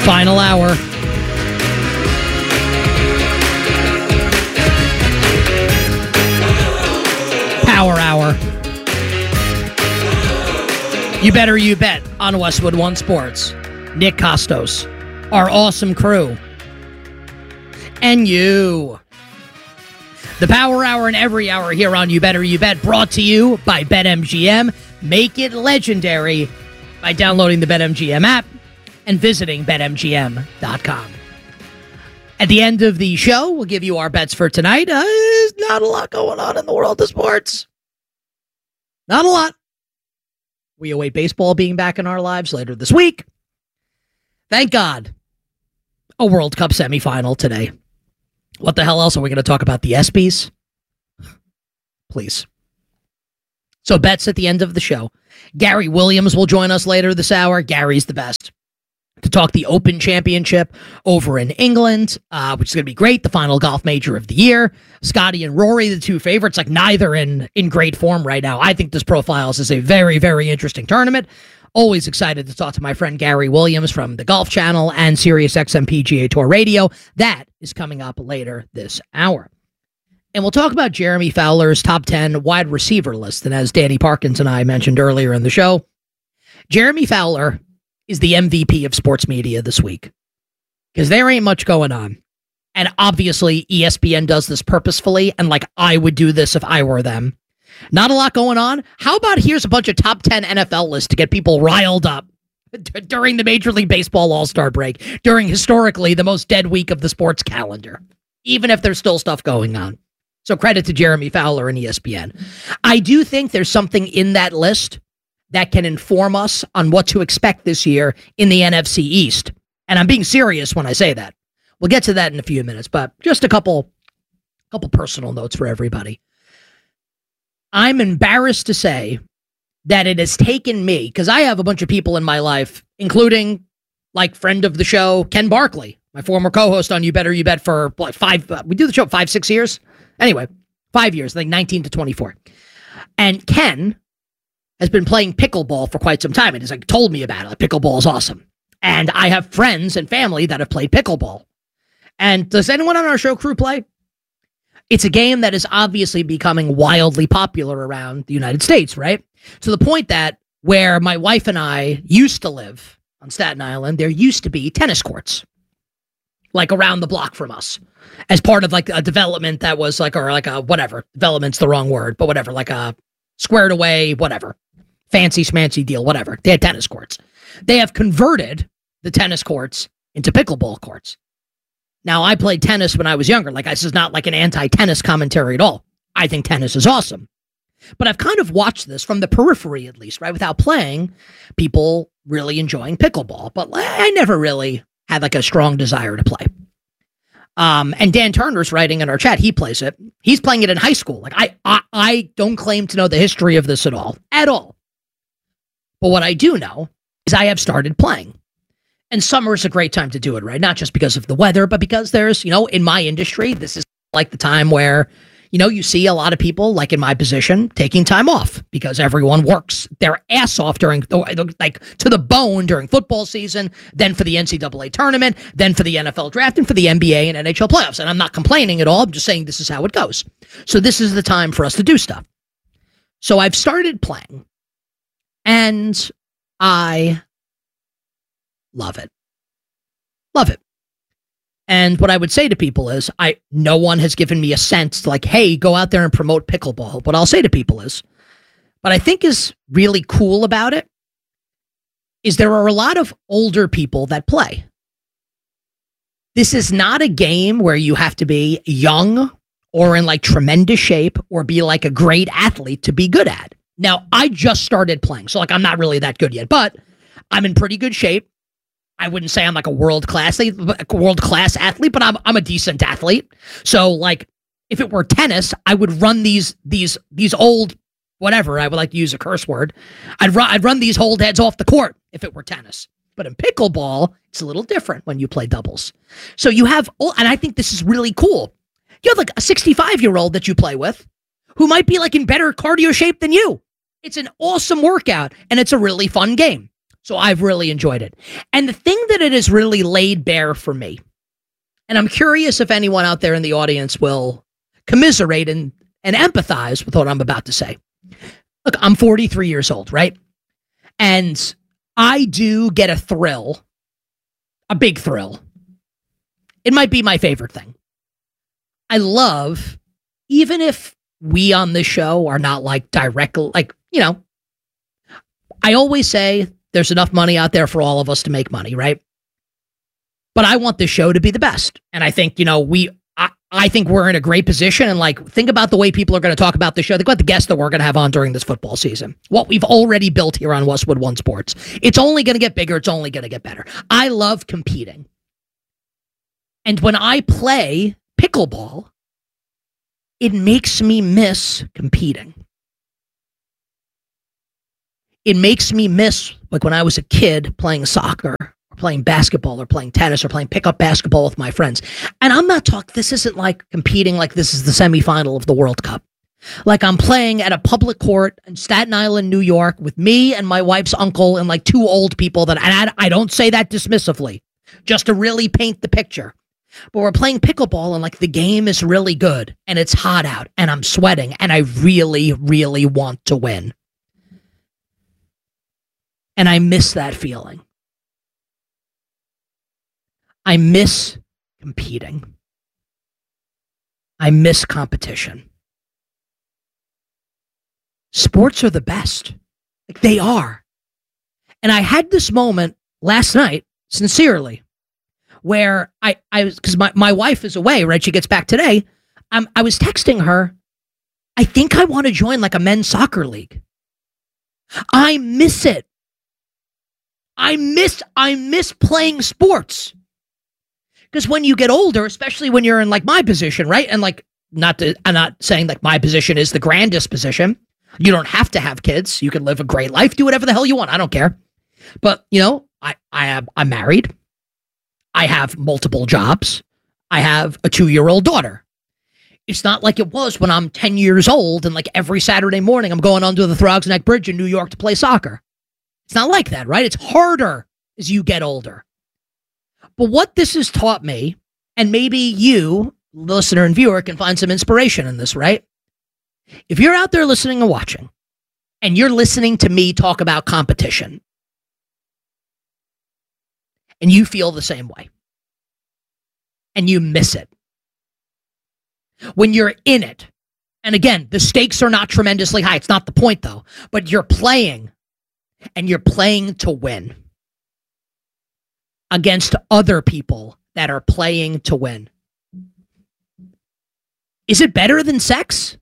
Final hour. Power hour. You better you bet on Westwood One Sports. Nick Costos, our awesome crew, and you. The Power Hour and every hour here on You Better You Bet, brought to you by BetMGM. Make it legendary by downloading the BetMGM app and visiting BetMGM.com. At the end of the show, we'll give you our bets for tonight. There's not a lot going on in the world of sports. Not a lot. We await baseball being back in our lives later this week. Thank God. A World Cup semifinal today. What the hell else are we going to talk about? The ESPYs? Please. So bets at the end of the show. Gary Williams will join us later this hour. Gary's the best. To talk the Open Championship over in England, which is going to be great. The final golf major of the year. Scotty and Rory, the two favorites, like neither in great form right now. I think this profiles as a very, very interesting tournament. Always excited to talk to my friend Gary Williams from the Golf Channel and SiriusXM PGA Tour Radio. That is coming up later this hour. And we'll talk about Jeremy Fowler's top 10 wide receiver list. And as Danny Parkins and I mentioned earlier in the show, Jeremy Fowler is the MVP of sports media this week. Because there ain't much going on. And obviously, ESPN does this purposefully, and like I would do this if I were them. Not a lot going on. How about here's a bunch of top 10 NFL lists to get people riled up during the Major League Baseball All-Star break, during historically the most dead week of the sports calendar, even if there's still stuff going on. So credit to Jeremy Fowler and ESPN. I do think there's something in that list that can inform us on what to expect this year in the NFC East. And I'm being serious when I say that. We'll get to that in a few minutes, but just a couple personal notes for everybody. I'm embarrassed to say that it has taken me, because I have a bunch of people in my life, including like friend of the show, Ken Barkley, my former co-host on You Better You Bet for like we do the show 5-6 years. Anyway, 5 years, like 19 to 24. And Ken has been playing pickleball for quite some time and has like told me about it. Like, pickleball is awesome. And I have friends and family that have played pickleball. And does anyone on our show crew play? It's a game that is obviously becoming wildly popular around the United States, right? To the point that where my wife and I used to live on Staten Island, there used to be tennis courts, like around the block from us, as part of like a development that was like, or like a whatever, development's the wrong word, but whatever, like a squared away, whatever, fancy schmancy deal, whatever. They had tennis courts. They have converted the tennis courts into pickleball courts. Now, I played tennis when I was younger. Like, this is not like an anti-tennis commentary at all. I think tennis is awesome. But I've kind of watched this from the periphery, at least, right? Without playing, people really enjoying pickleball. But I never really had like a strong desire to play. And Dan Turner's writing in our chat. He plays it. He's playing it in high school. Like, I don't claim to know the history of this at all. But what I do know is I have started playing. And summer is a great time to do it, right? Not just because of the weather, but because there's, in my industry, this is like the time where, you see a lot of people, like in my position, taking time off because everyone works their ass off during, like, to the bone during football season, then for the NCAA tournament, then for the NFL draft, and for the NBA and NHL playoffs. And I'm not complaining at all. I'm just saying this is how it goes. So this is the time for us to do stuff. So I've started playing, and I love it. Love it. And what I would say to people is, no one has given me a sense to like, hey, go out there and promote pickleball. What I'll say to people is, what I think is really cool about it is there are a lot of older people that play. This is not a game where you have to be young or in like tremendous shape or be like a great athlete to be good at. Now, I just started playing, so like I'm not really that good yet, but I'm in pretty good shape. I wouldn't say I'm like a world-class athlete, but I'm a decent athlete. So like if it were tennis, I would run these old, whatever, I would like to use a curse word. I'd run these old heads off the court if it were tennis. But in pickleball, it's a little different when you play doubles. So you have, and I think this is really cool. You have like a 65-year-old that you play with who might be like in better cardio shape than you. It's an awesome workout, and it's a really fun game. So I've really enjoyed it. And the thing that it has really laid bare for me, and I'm curious if anyone out there in the audience will commiserate and empathize with what I'm about to say. Look, I'm 43 years old, right? And I do get a thrill, a big thrill. It might be my favorite thing. I love, even if we on this show are not like direct, like, you know, I always say there's enough money out there for all of us to make money, right? But I want this show to be the best. And I think, you know, I think we're in a great position. And like, think about the way people are going to talk about the show. Think about the guests that we're going to have on during this football season. What we've already built here on Westwood One Sports. It's only going to get bigger. It's only going to get better. I love competing. And when I play pickleball, it makes me miss competing. It makes me miss, like when I was a kid playing soccer or playing basketball or playing tennis or playing pickup basketball with my friends. And I'm not talking, this isn't like competing like this is the semifinal of the World Cup. Like I'm playing at a public court in Staten Island, New York with me and my wife's uncle and like two old people that, and I don't say that dismissively, just to really paint the picture. But we're playing pickleball and like the game is really good and it's hot out and I'm sweating and I really, really want to win. And I miss that feeling. I miss competing. I miss competition. Sports are the best. Like they are. And I had this moment last night, sincerely, where I was, because my wife is away, right? She gets back today. I was texting her, I think I want to join like a men's soccer league. I miss it. I miss playing sports. Because when you get older, especially when you're in like my position, right? And like, I'm not saying like my position is the grandest position. You don't have to have kids. You can live a great life, do whatever the hell you want. I don't care. But you know, I'm married. I have multiple jobs. I have a 2-year-old daughter. It's not like it was when I'm 10 years old and like every Saturday morning I'm going under the Throgs Neck Bridge in New York to play soccer. It's not like that, right? It's harder as you get older. But what this has taught me, and maybe you, listener and viewer, can find some inspiration in this, right? If you're out there listening and watching, and you're listening to me talk about competition, and you feel the same way, and you miss it, when you're in it, and again, the stakes are not tremendously high. It's not the point, though. But you're playing, and you're playing to win against other people that are playing to win. Is it better than sex?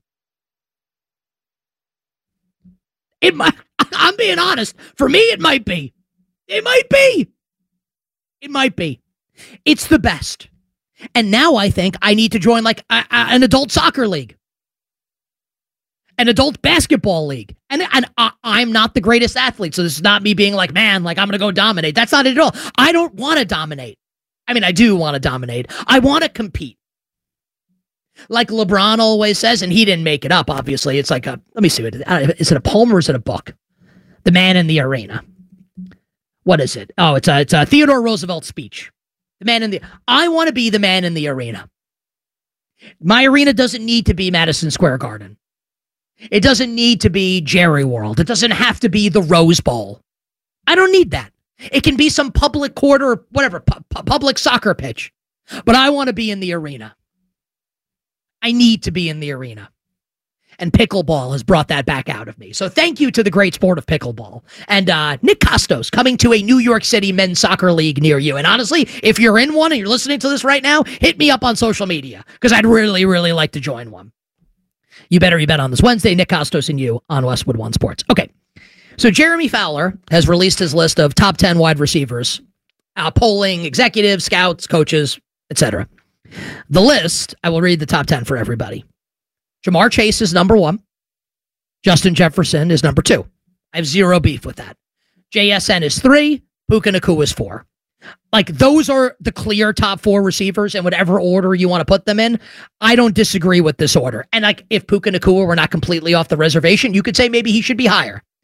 It might. I'm being honest. For me, it might be. It might be. It might be. It's the best. And now I think I need to join like an adult soccer league, an adult basketball league. And I'm not the greatest athlete, so this is not me being like, man, like I'm going to go dominate. That's not it at all. I don't want to dominate. I mean, I do want to dominate. I want to compete. Like LeBron always says, and he didn't make it up, obviously. It's like let me see. Is it a poem or is it a book? The Man in the Arena. What is it? Oh, it's a Theodore Roosevelt speech. The man in the, I want to be the man in the arena. My arena doesn't need to be Madison Square Garden. It doesn't need to be Jerry World. It doesn't have to be the Rose Bowl. I don't need that. It can be some public court or whatever, public soccer pitch. But I want to be in the arena. I need to be in the arena. And pickleball has brought that back out of me. So thank you to the great sport of pickleball. And Nick Kostos coming to a New York City men's soccer league near you. And honestly, if you're in one and you're listening to this right now, hit me up on social media because I'd really, really like to join one. You better you bet on this Wednesday. Nick Kostos and you on Westwood One Sports. Okay. So Jeremy Fowler has released his list of top 10 wide receivers, polling executives, scouts, coaches, etc. The list, I will read the top 10 for everybody. Jamar Chase is number 1. Justin Jefferson is number 2. I have zero beef with that. JSN is 3. Puka Nacua is 4. Like, those are the clear top 4 receivers in whatever order you want to put them in. I don't disagree with this order. And like, if Puka Nacua were not completely off the reservation, you could say maybe he should be higher.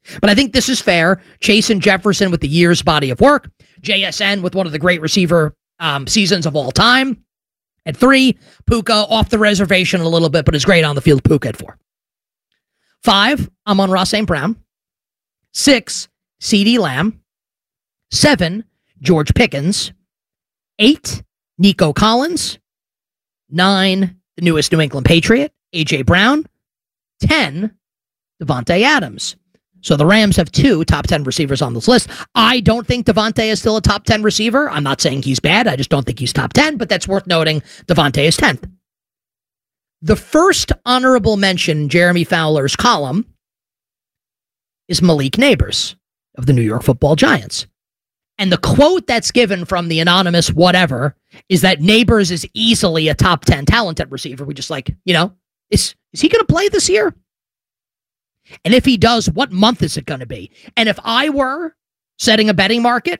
But I think this is fair. Chase and Jefferson with the year's body of work. JSN with one of the great receiver seasons of all time. At 3, Puka off the reservation a little bit, but is great on the field. Puka at 4. 5, Amon-Ra St. Brown. 6, CeeDee Lamb. 7, George Pickens. 8, Nico Collins. 9, the newest New England Patriot, A.J. Brown. 10, Davante Adams. So the Rams have 2 top 10 receivers on this list. I don't think Davante is still a top 10 receiver. I'm not saying he's bad. I just don't think he's top 10, but that's worth noting. Davante is 10th. The first honorable mention in Jeremy Fowler's column is Malik Neighbors of the New York Football Giants. And the quote that's given from the anonymous whatever is that Neighbors is easily a top 10 talented receiver. We just is he going to play this year? And if he does, what month is it going to be? And if I were setting a betting market,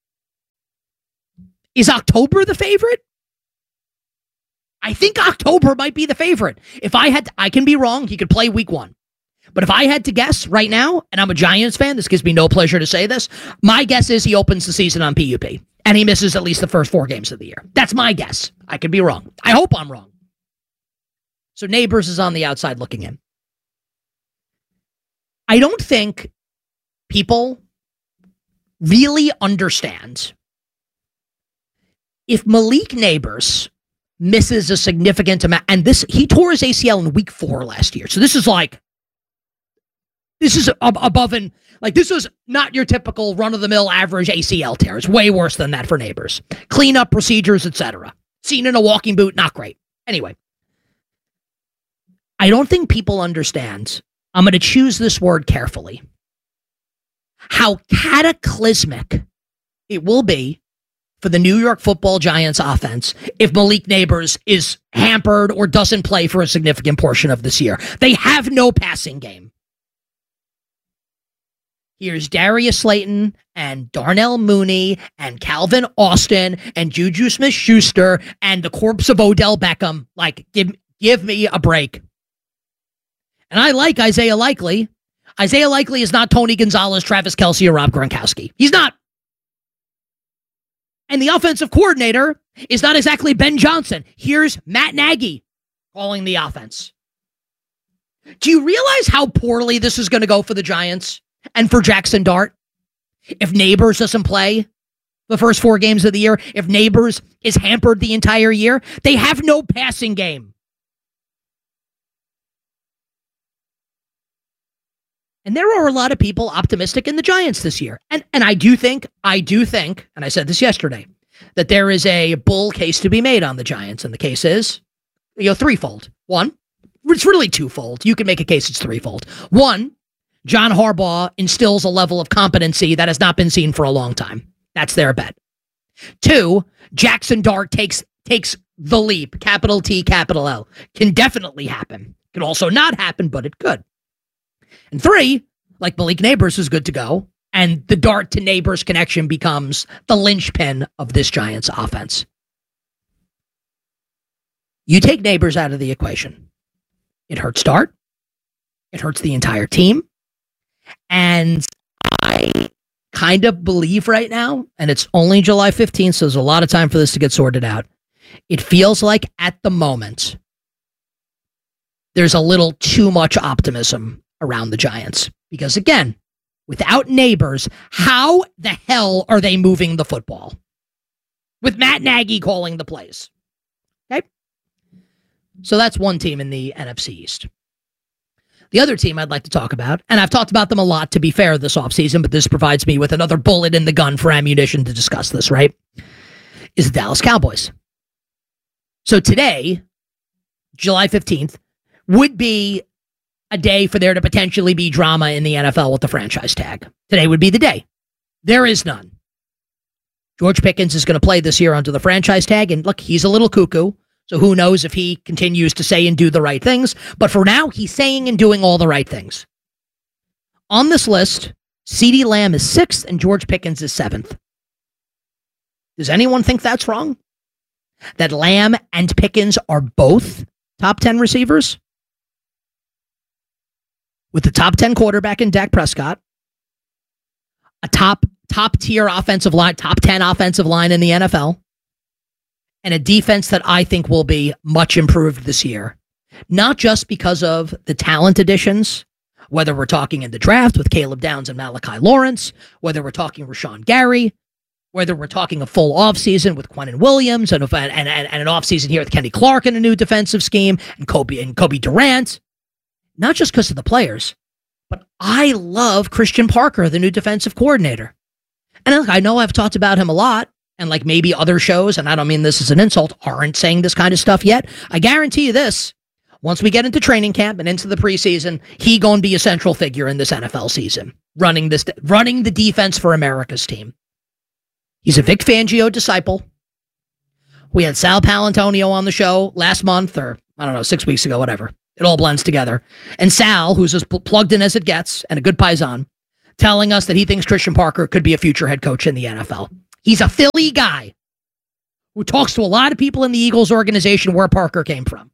is October the favorite? I think October might be the favorite. If I had, I can be wrong. He could play week 1. But if I had to guess right now, and I'm a Giants fan, this gives me no pleasure to say this, my guess is he opens the season on PUP and he misses at least the first 4 games of the year. That's my guess. I could be wrong. I hope I'm wrong. So Neighbors is on the outside looking in. I don't think people really understand if Malik Neighbors misses a significant amount, and he tore his ACL in week 4 last year. So this is above and this was not your typical run-of-the-mill average ACL tear. It's way worse than that for Neighbors. Cleanup procedures, etc. Seen in a walking boot, not great. Anyway, I don't think people understand. I'm going to choose this word carefully. How cataclysmic it will be for the New York Football Giants offense if Malik Neighbors is hampered or doesn't play for a significant portion of this year. They have no passing game. Here's Darius Slayton and Darnell Mooney and Calvin Austin and Juju Smith-Schuster and the corpse of Odell Beckham. Give me a break. And I like Isaiah Likely. Isaiah Likely is not Tony Gonzalez, Travis Kelce, or Rob Gronkowski. He's not. And the offensive coordinator is not exactly Ben Johnson. Here's Matt Nagy calling the offense. Do you realize how poorly this is going to go for the Giants and for Jackson Dart? If Neighbors doesn't play the first 4 games of the year, if Neighbors is hampered the entire year, they have no passing game. And there are a lot of people optimistic in the Giants this year. And I do think, and I said this yesterday, that there is a bull case to be made on the Giants. And the case is, threefold. 1, it's really twofold. You can make a case it's threefold. 1, John Harbaugh instills a level of competency that has not been seen for a long time. That's their bet. 2, Jackson Dart takes the leap, capital T, capital L. Can definitely happen. Can also not happen, but it could. And 3, Malik Neighbors is good to go, and the Dart to Neighbors connection becomes the linchpin of this Giants offense. You take Neighbors out of the equation. It hurts Dart. It hurts the entire team. And I kind of believe right now, and it's only July 15th, so there's a lot of time for this to get sorted out. It feels like at the moment, there's a little too much optimism around the Giants. Because again, without Neighbors, how the hell are they moving the football? With Matt Nagy calling the plays. Okay? So that's one team in the NFC East. The other team I'd like to talk about, and I've talked about them a lot to be fair this offseason, but this provides me with another bullet in the gun for ammunition to discuss this, right? Is the Dallas Cowboys. So today, July 15th, would be a day for there to potentially be drama in the NFL with the franchise tag. Today would be the day. There is none. George Pickens is going to play this year under the franchise tag, and look, he's a little cuckoo, so who knows if he continues to say and do the right things, but for now, he's saying and doing all the right things. On this list, CeeDee Lamb is 6th and George Pickens is 7th. Does anyone think that's wrong? That Lamb and Pickens are both top 10 receivers? With the top 10 quarterback in Dak Prescott, a top tier offensive line, top 10 offensive line in the NFL, and a defense that I think will be much improved this year. Not just because of the talent additions, whether we're talking in the draft with Caleb Downs and Malachi Lawrence, whether we're talking Rashawn Gary, whether we're talking a full offseason with Quinnen Williams and an offseason here with Kenny Clark in a new defensive scheme and Kobe Durant. Not just because of the players, but I love Christian Parker, the new defensive coordinator. And I know I've talked about him a lot, and like maybe other shows, and I don't mean this as an insult, aren't saying this kind of stuff yet. I guarantee you this. Once we get into training camp and into the preseason, he going to be a central figure in this NFL season, running the defense for America's team. He's a Vic Fangio disciple. We had Sal Palantonio on the show last month, or I don't know, 6 weeks ago, whatever. It all blends together. And Sal, who's as plugged in as it gets, and a good paisan, telling us that he thinks Christian Parker could be a future head coach in the NFL. He's a Philly guy who talks to a lot of people in the Eagles organization where Parker came from.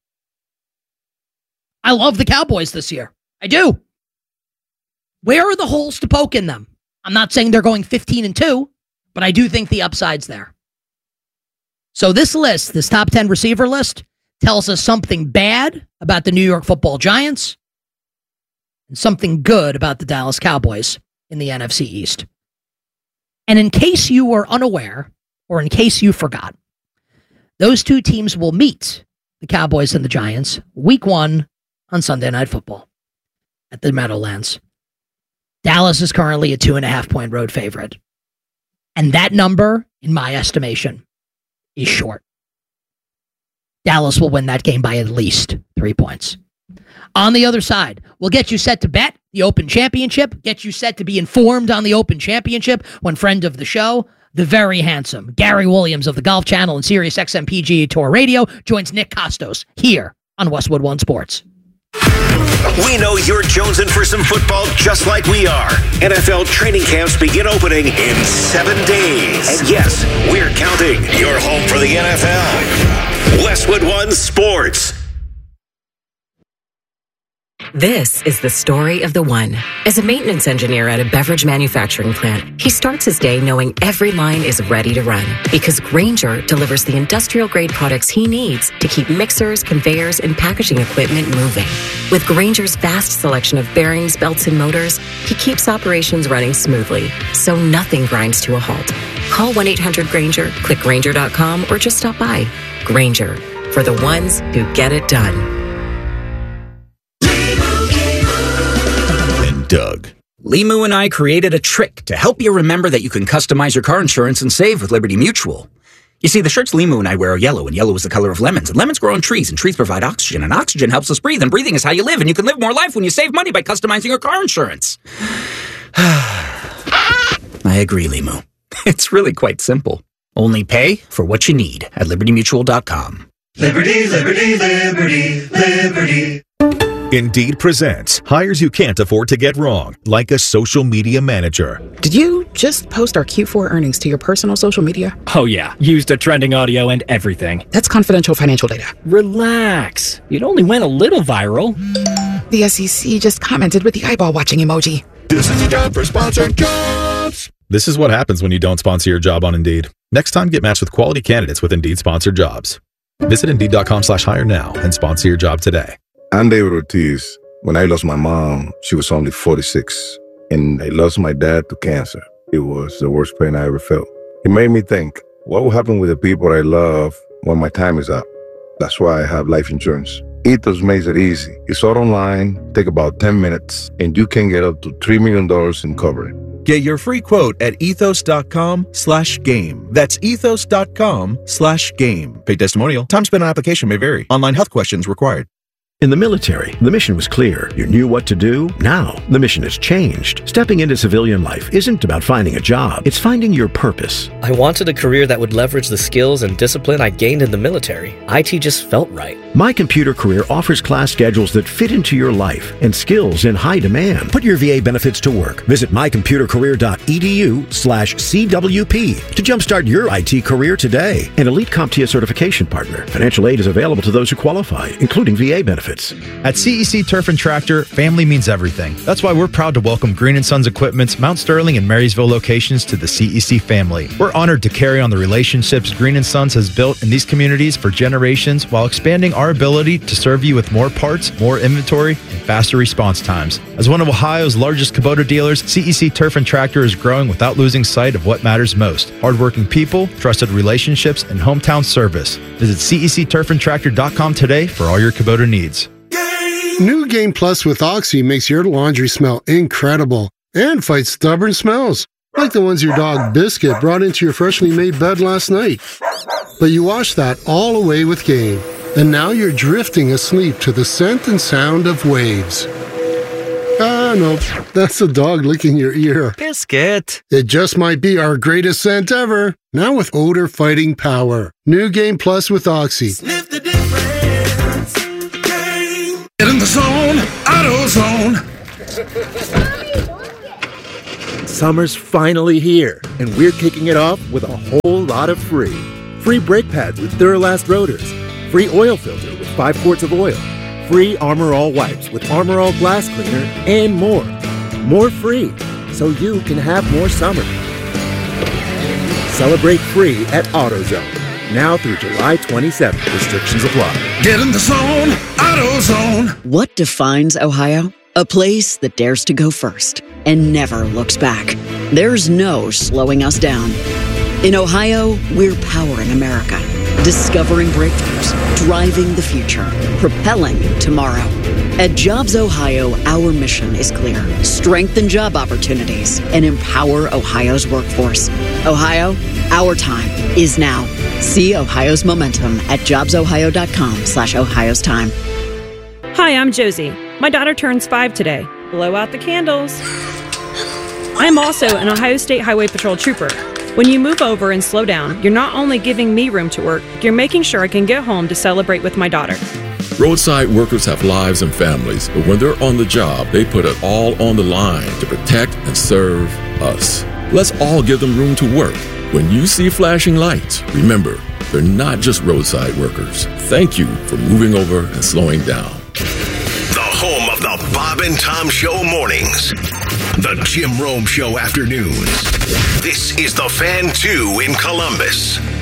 I love the Cowboys this year. I do. Where are the holes to poke in them? I'm not saying they're going 15-2, but I do think the upside's there. So this list, this top 10 receiver list, tells us something bad about the New York Football Giants and something good about the Dallas Cowboys in the NFC East. And in case you were unaware, or in case you forgot, those two teams will meet, the Cowboys and the Giants, week 1 on Sunday Night Football at the Meadowlands. Dallas is currently a 2.5-point road favorite. And that number, in my estimation, is short. Dallas will win that game by at least 3 points. On the other side, we'll get you set to bet the Open Championship, get you set to be informed on the Open Championship when friend of the show, the very handsome Gary Williams of the Golf Channel and Sirius XM PGA Tour Radio joins Nick Costos here on Westwood One Sports. We know you're jonesing for some football just like we are. NFL training camps begin opening in 7 days. And yes, we're counting. You're home for the NFL. Westwood One Sports. This is the story of the one. As a maintenance engineer at a beverage manufacturing plant, he starts his day knowing every line is ready to run because Grainger delivers the industrial-grade products he needs to keep mixers, conveyors, and packaging equipment moving. With Grainger's vast selection of bearings, belts, and motors, he keeps operations running smoothly, so nothing grinds to a halt. Call 1-800-GRAINGER, click Grainger.com, or just stop by. Grainger, for the ones who get it done. Doug. Limu and I created a trick to help you remember that you can customize your car insurance and save with Liberty Mutual. You see, the shirts Limu and I wear are yellow, and yellow is the color of lemons, and lemons grow on trees, and trees provide oxygen, and oxygen helps us breathe, and breathing is how you live, and you can live more life when you save money by customizing your car insurance. I agree, Limu. It's really quite simple. Only pay for what you need at libertymutual.com. Liberty, liberty, liberty, liberty. Indeed presents hires you can't afford to get wrong, like a social media manager. Did you just post our Q4 earnings to your personal social media? Oh yeah, used a trending audio and everything. That's confidential financial data. Relax. It only went a little viral. The SEC just commented with the eyeball watching emoji. This is your job for sponsored jobs. This is what happens when you don't sponsor your job on Indeed. Next time, get matched with quality candidates with Indeed sponsored jobs. Visit Indeed.com/hire now and sponsor your job today. I'm David Ortiz. When I lost my mom, she was only 46, and I lost my dad to cancer. It was the worst pain I ever felt. It made me think, what will happen with the people I love when my time is up? That's why I have life insurance. Ethos makes it easy. It's all online, take about 10 minutes, and you can get up to $3 million in coverage. Get your free quote at ethos.com/game. That's ethos.com/game. Paid testimonial. Time spent on application may vary. Online health questions required. In the military, the mission was clear. You knew what to do. Now, the mission has changed. Stepping into civilian life isn't about finding a job. It's finding your purpose. I wanted a career that would leverage the skills and discipline I gained in the military. IT just felt right. My Computer Career offers class schedules that fit into your life and skills in high demand. Put your VA benefits to work. Visit mycomputercareer.edu/CWP to jumpstart your IT career today. An elite CompTIA certification partner. Financial aid is available to those who qualify, including VA benefits. benefits. At CEC Turf and Tractor, family means everything. That's why we're proud to welcome Green & Sons Equipment's Mount Sterling and Marysville locations to the CEC family. We're honored to carry on the relationships Green & Sons has built in these communities for generations while expanding our ability to serve you with more parts, more inventory, and faster response times. As one of Ohio's largest Kubota dealers, CEC Turf and Tractor is growing without losing sight of what matters most: hardworking people, trusted relationships, and hometown service. Visit CECTurfandTractor.com today for all your Kubota needs. New Game Plus with Oxy makes your laundry smell incredible and fights stubborn smells, like the ones your dog Biscuit brought into your freshly made bed last night. But you washed that all away with Game, and now you're drifting asleep to the scent and sound of waves. Ah, no, that's the dog licking your ear. Biscuit. It just might be our greatest scent ever, now with odor-fighting power. New Game Plus with Oxy. Sniff the difference. Game. Get in the zone. AutoZone. Summer's finally here, and we're kicking it off with a whole lot of free. Free brake pads with Duralast rotors. Free oil filter with 5 quarts of oil. Free Armor All wipes with Armor All glass cleaner, and more. More free, so you can have more summer. Celebrate free at AutoZone. Now through July 27th. Restrictions apply. Get in the zone. AutoZone. What defines Ohio? A place that dares to go first and never looks back. There's no slowing us down. In Ohio, we're powering America. Discovering breakthroughs, driving the future, propelling tomorrow. At Jobs Ohio, our mission is clear: strengthen job opportunities and empower Ohio's workforce. Ohio, our time is now. See Ohio's momentum at jobsohio.com/Ohio's time. Hi, I'm Josie. My daughter turns 5 today. Blow out the candles. I'm also an Ohio State Highway Patrol trooper. When you move over and slow down, you're not only giving me room to work, you're making sure I can get home to celebrate with my daughter. Roadside workers have lives and families, but when they're on the job, they put it all on the line to protect and serve us. Let's all give them room to work. When you see flashing lights, remember, they're not just roadside workers. Thank you for moving over and slowing down. The home of the Bob and Tom Show mornings. The Jim Rome Show afternoons. This is the Fan 2 in Columbus.